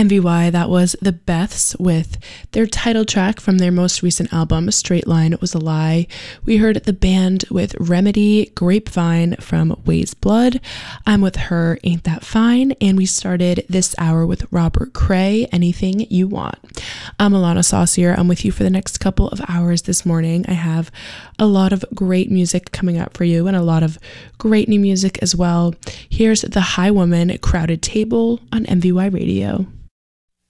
MVY, that was the Beths with their title track from their most recent album, Straight Line Was a Lie. We heard the band with Remedy, Grapevine from Ways Blood, I'm With Her, Ain't That Fine, and we started this hour with Robert Cray, Anything You Want. I'm Alana Saucier. I'm with you for the next couple of hours this morning. I have a lot of great music coming up for you and a lot of great new music as well. Here's The High Woman, Crowded Table on MVY Radio.